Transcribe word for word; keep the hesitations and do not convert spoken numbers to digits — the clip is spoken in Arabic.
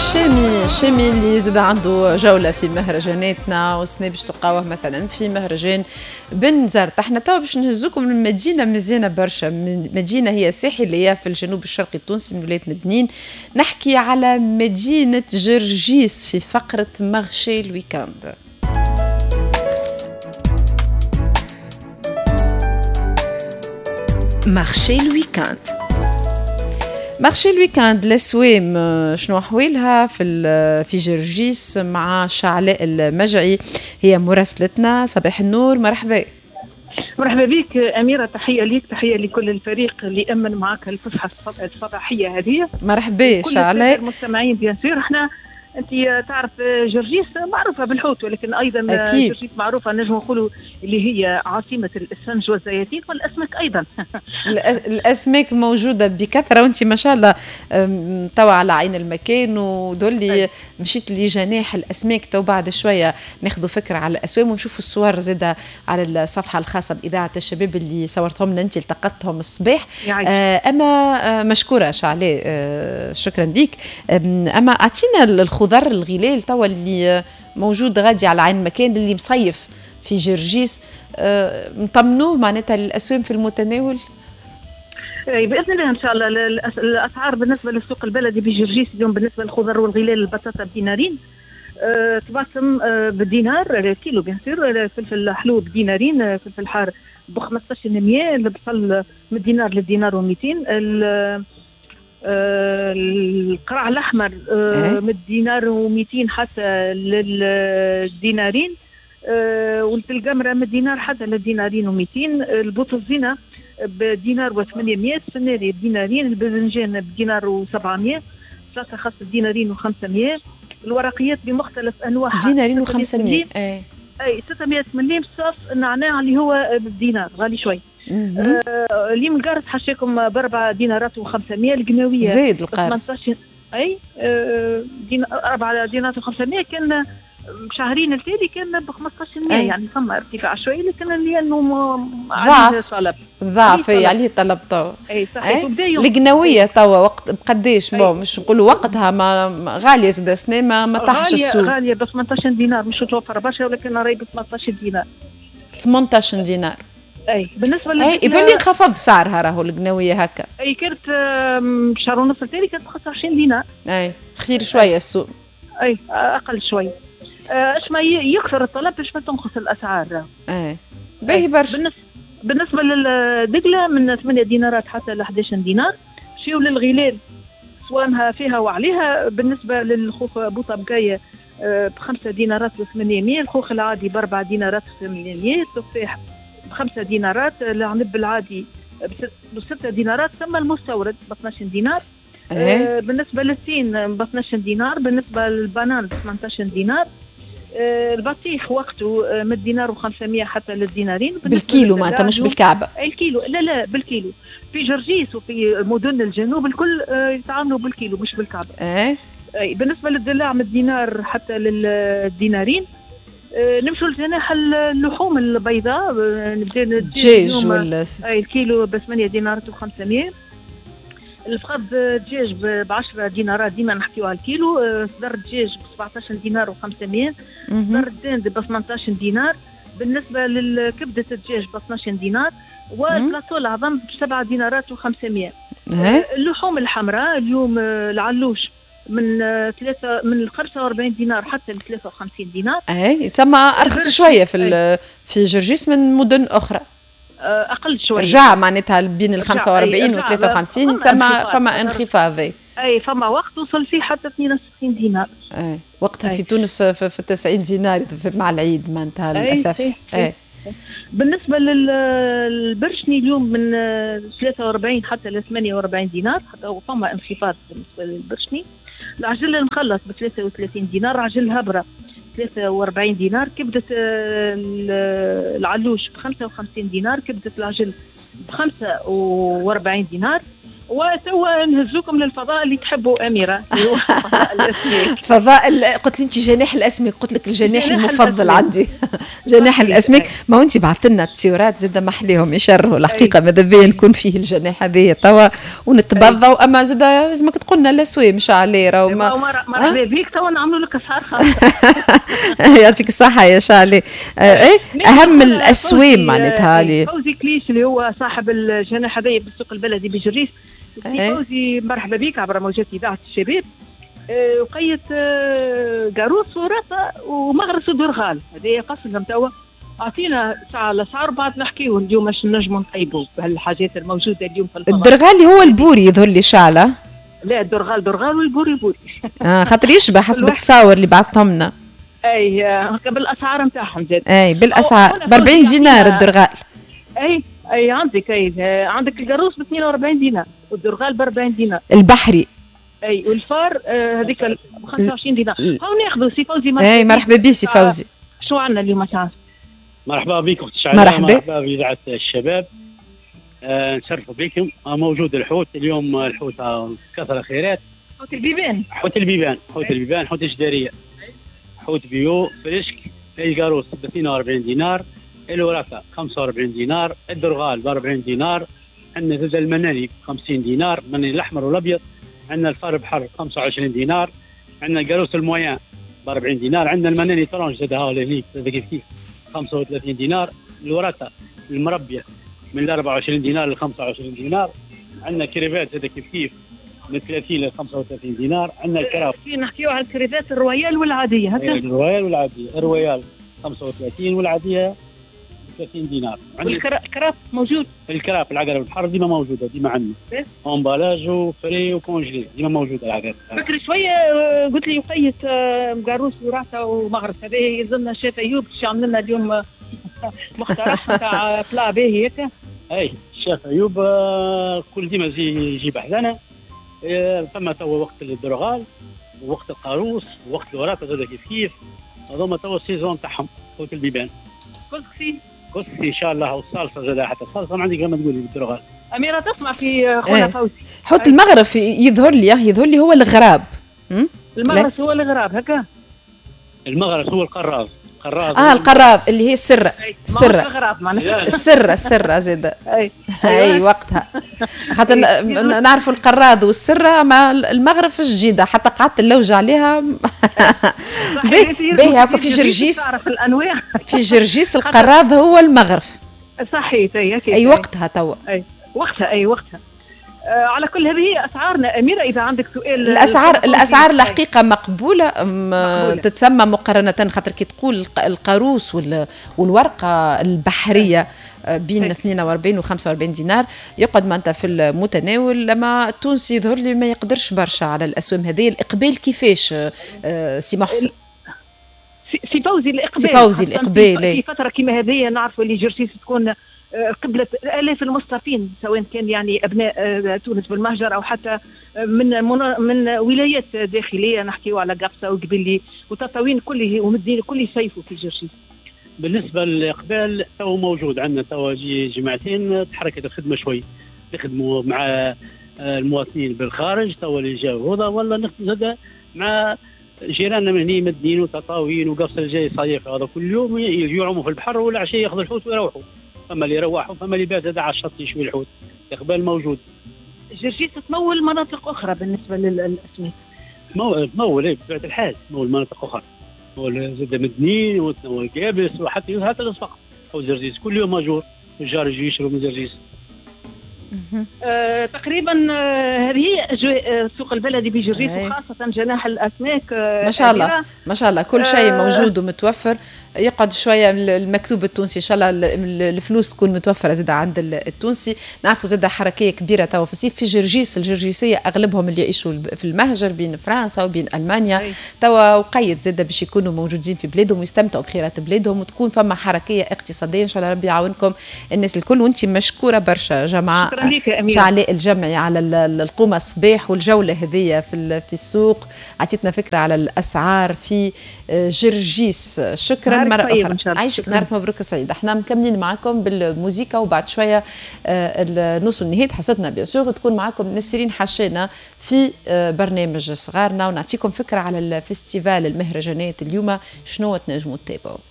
شامي شامي اللي زاد عنده جولة في مهرجاناتنا والسنة باش تلقاوه مثلا في مهرجان بنزرت. احنا توا باش نهزوكم من مدينة مزيانة برشا، مدينة هي ساحلية في الجنوب الشرقي التونسي من ولاية مدنين. نحكي على مدينة جرجيس في فقرة مارشي الويكاند. مارشي الويكاند. مارشي الويكاند الأسوام شنو أحوالها في في جرجيس مع شعلاء المجعي، هي مراسلتنا. صباح النور، مرحبا. مرحبا بك أميرة، تحية ليك، تحية لكل الفريق اللي أمن معك الفسحة الصباحية هذه. مرحبا شعلاء. كل المستمعين بيان سور. احنا انت تعرف جرجيس معروفه بالحوت، ولكن ايضا أكيد. جرجيس معروفه نجم نقولوا اللي هي عاصمه الاسفنج والزياتين والاسماك ايضا. الاسماك موجوده بكثره، وانت ما شاء الله توا على عين المكان. ودولي مشيت لجناح الاسماك، تو بعد شويه ناخذوا فكره على الاسوام ونشوفوا الصور زاده على الصفحه الخاصه باذاعه الشباب اللي صورتهم لنا انت، التقطتهم الصباح. اما مشكوره شعلاء، شكرا ليك. اما اعطينا الخضر الغلال توا اللي موجود غادي على عين المكان اللي مصيف في جرجيس، أه نطمنوه معناتها للأسوام في المتناول. بإذن الله إن شاء الله. الأسعار بالنسبة للسوق البلدي بجرجيس اليوم بالنسبة للخضر والغلال، البطاطا بدينارين، أه طماطم أه بالدينار كيلو بيان سور، فلفل حلو بدينارين، فلفل حار ب خمسطاش مية، البصل من الدينار للدينار ومئتين، آه القرع الأحمر آه من الدينار ومئتين حتى للدينارين، آه والتلقمرة من الدينار حتى للدينارين ومئتين، البوتزينة بدينار وثمانمية، السناري بدينارين، الباذنجان بدينار وسبعمية، سلطة خاص بدينارين وخمسمية، الورقيات بمختلف أنواعها دينارين وخمسمية. أي أي ستمية مليم، صف النعناع اللي هو بالدينار غالي شوي. آه اللي من قارت حشيكم باربع دينارات وخمسمية، القناويه زيد القارص. اي آه دين اربع دينارات وخمسمية، كان شهرين التالي كان ب خمسطاش مية، يعني ثم ارتفاع شوي، لكن لانه ضعف طلب ضعف عليه طلب توا. اي صحيح. القناويه توا وقت بقداش؟ بون مش نقولوا وقتها ما غاليه زاد سنه ما ما طاحش السوق. غاليه ب ثمنطاش دينار، مش توفر برشا، ولكن راهي ب ثمنطاش دينار. ثمنطاش دينار. اي بالنسبه لل اي يظل انخفض سعرها راهو القناويه هكا. اي كانت شهر ونص التالي كانت خمسة وعشرين دينار. اي خير شويه السوق. اي اقل شوي. اش ما يكثر الطلب باش ما تنقص الاسعار. اي باهي برشا. بالنسبه للدقله من ثمانية دينارات حتى ل احد عشر دينار. شيو للغلال صوانها فيها وعليها. بالنسبه للخوخ بوطه بقايه بخمسة دينارات وثمانمية، الخوخ العادي باربع دينارات وثمانمية، التفاح بخمسة دينارات، العنب العادي بستة دينارات، ثم المستورد ب اثناش دينار. آه بالنسبة للتين ب اثناش دينار، بالنسبة للبنان ب ثمنطاش دينار، آه البطيخ وقته آه من الدينار وخمسمية حتى للدينارين. بالكيلو معناتها مش بالكعبة؟ الكيلو لا لا بالكيلو. في جرجيس وفي مدن الجنوب الكل آه يتعاملوا بالكيلو مش بالكعبة. آه. آه بالنسبة للدلاع من الدينار حتى للدينارين. أه نمشوا لجناح اللحوم البيضاء، نبدا الدجاج ولا اي الكيلو ب ثمانية دينارات وخمسمية، الفخذ الدجاج ب عشرة دينارات، ديما نحكيو على الكيلو، صدر الدجاج ب سبعطاش دينار وخمسمية، صدر الدند ب ثمنطاش دينار، بالنسبه للكبده الدجاج ب اثناش دينار، والبلاطو العظم ب سبعة دينارات وخمسمية. اللحوم الحمراء اليوم العلوش من ثلاثة من خمسة وأربعين دينار حتى ل ثلاثة وخمسين دينار. اي يتسمى ارخص شويه في في جرجيس من مدن اخرى. اقل شويه. رجع معناتها بين ال خمسة وأربعين و ثلاثة وخمسين يتسمى فما انخفاض. اي فما وقت وصل فيه حتى اثنين وستين دينار. اي وقتها أي. في تونس في, في تسعين دينار مع العيد معناتها للاسف. اي, أي. بالنسبه للبرشني اليوم من ثلاثة وأربعين حتى ل ثمانية وأربعين دينار، حتى فما انخفاض بالنسبه للبرشني. العجل المخلص ب ثلاثة وثلاثين دينار، عجل الهبره ثلاثة وأربعين دينار، كبده العلوش ب خمسة وخمسين دينار، كبده العجل ب خمسة وأربعين دينار، وتوا نهزوكم للفضاء اللي تحبوا أميرة، اللي هو فضاء الأسماك. فضاء قلت لي انت جناح الاسماك، قلت لك الجناح المفضل عندي جناح الاسماك. ما وانت بعثت لنا تصويرات زاد محليهم يشروا الحقيقه، ماذا بيا نكون فيه الجناح هذايا توا ونتبضوا. اما زاد لازمك تقولنا الاسوي مش عليه راهو ما مرحبا بك، توا نعملوا لك اسعار خاصه. يعطيك الصحه يا شعلي. ايه اهم الاسوام معناتها لي فوزي كليش اللي هو صاحب الجناح هذايا بالسوق البلدي بجريس. فوزي مرحبا بك عبر موجات اذاعه الشباب. أه وقيت أه قاروس ورطه ومغرس ودرغال، هذه قصدهم توا. اعطينا ساعه الاسعار بعد نحكيو اليوم باش نجموا نطيبوا بهالحاجات الموجوده اليوم في الفضاء. الدرغالي هو البوري يظهر لي شعله. لا الدرغال درغال والبوري بوري. اه خاطر يشبه حسب التصاور اللي بعثهم لنا. اي هكا بالاسعار نتاعهم زاد. اي بالاسعار ب أربعين دينار الدرغال. اي اي عندك اي عندك القاروس ب اثنين وأربعين دينار والدرغال ب أربعين دينار. البحري. اي والفار هذيك ب خمسة وعشرين دينار. هاو ناخذوا سي فوزي. اي مرحبا بك سي فوزي. شو عندنا اليوم ساعه؟ مرحبا بك اختي شعلة. مرحبا. مرحبا بإذاعة الشباب. آه نشرفوا بكم. آه موجود الحوت اليوم، الحوت كثر خيرات. حوت البيبان. حوت البيبان، حوت البيبان، حوت الجدارية، حوت بيو فريشك. القاروس ب اثنين وأربعين دينار، الوراكة خمسة وأربعين دينار، الدرغال ب أربعين دينار، عندنا زاد المناني ب خمسين دينار، المناني الأحمر والأبيض، عندنا الفار بحر خمسة وعشرين دينار، عندنا القاروس المويان ب أربعين دينار، عندنا المناني ترونج زاد هاولي هنيك زاد كيف كيف خمسة وثلاثين دينار، الوراكة المربية من أربعة وعشرين دينار ل خمسة وعشرين دينار، عندنا كريبات زاد كيف كيف من ثلاثين ل خمسة وثلاثين دينار، عندنا الكراب. في نحكيو على الكريبات الرويال والعادية هكا؟ الرويال والعادية، الرويال خمسة وثلاثين والعادية ثلاثين دينار. والكراب موجود؟ الكراب العقرب البحر ديما موجودة، ديما عندنا. امبالاج وفري وكونجلي ديما موجودة العقرب. فكري شوية قلت لي يقيت قاروس ورعته ومغرس، هذا يظن الشيف ايوب باش يعمل لنا اليوم مقترح نتاع بلا باهي هكا. اي الشيف ايوب كل ديما يجيب احدانا. ثم توا وقت الدرغال ووقت القاروس ووقت الوراك هذا كيف كيف، هذوما توا السيزون تاعهم حوت البيبان. كسكسي كسكسي ان شاء الله، والصلصه زاد حتى الصلصه ما عندي كما تقولي بالدرغال. اميره تسمع في خونا ايه. فوزي حوت المغرب يظهر لي يظهر لي هو الغراب. المغرس هو الغراب هكا. المغرس هو القراض. قراض اه القراض اللي هي السره. السره الغراب معناها السره السره زاد. اي اي وقتها خاطر نعرفوا القراض والسره، مع المغرب في الجديده حتى قعدت اللوجه عليها. باهي هكا في جرجيس. تعرف الانواع في جرجيس القراض هو المغرب. صحيح اي اي وقتها توا. اي وقتها اي وقتها. آه على كل هذه هي اسعارنا. اميره اذا عندك سؤال. الاسعار الاسعار الحقيقه مقبوله, مقبولة. تتسمى مقارنه خاطر كي تقول القاروس والورقه البحريه بين اثنين وأربعين و خمسة وأربعين دينار يقعد معناتها في المتناول. لما التونسي يظهر لي ما يقدرش برشا على الاسهم هذه. الاقبال كيفاش سي محسن؟ سي فوزي الاقبال. سي فوزي الاقبال في فتره كما هذه نعرفوا اللي جرسيس تكون قبلة آلاف المصطفين، سواء كان يعني أبناء تونس بالمهجر أو حتى من من ولايات داخلية، نحكيو على قفصة وقبلي وتطاوين كله ومدينة كل يصيفوا في جرسيس. بالنسبة للإقبال تو موجود عندنا، تو جماعتين تحركت الخدمة شوي، نخدموا مع المواطنين بالخارج تو اللي جاوا هذا، ولا نخدم مع جيراننا من هنا مدين وتطاوين وقفصة الجاي صيف هذا كل يوم يعوموا في البحر ولا عشية ياخذوا الحوت ويروحوا. فما اللي يروحوا فما اللي بات على الشط يشوي الحوت. الاقبال موجود. جرجيس تمول مناطق اخرى بالنسبه للاسماك. تمول اي بطبيعه الحال، تمول مناطق اخرى، تمول زاد مدنين وتمول كابس وحتى حتى الصفقه او جرجيس كل يوم ماجور الجار يجي يشرب من جرجيس. آه، تقريبا آه، هذه اجواء سوق البلدي بجرجيس وخاصه جناح الاسماك. آه، ما شاء الله ما شاء الله كل شيء موجود ومتوفر. يقعد شويه المكتوب التونسي ان شاء الله الفلوس تكون متوفره زاد عند التونسي. نعرفوا زاد حركيه كبيره توا في الصيف في جرجيس. الجرجيسيه اغلبهم اللي يعيشوا في المهجر بين فرنسا وبين المانيا توا وقيد زاد باش يكونوا موجودين في بلادهم ويستمتعوا بخيرات بلادهم وتكون فما حركيه اقتصاديه ان شاء الله. ربي يعاونكم الناس الكل وانت مشكوره برشا جماعه شكرا لك يا أميرة. شعلاء الجمعي على القومة الصباح والجولة هذه في في السوق، عطيتنا فكرة على الأسعار في جرجيس. شكرا مرة أخرى، عايشك نهارك مبروك سعيد. احنا مكملين معكم بالموسيقى وبعد شوية النص النهائي حصتنا بيسوغ تكون معكم نسرين حشينا في برنامج صغارنا، ونعطيكم فكرة على الفستيفال المهرجانات اليوم شنو تنجموا تتابعوا.